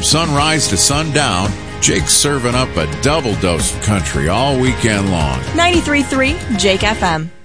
From sunrise to sundown, Jake's serving up a double dose of country all weekend long. 93.3 Jake FM.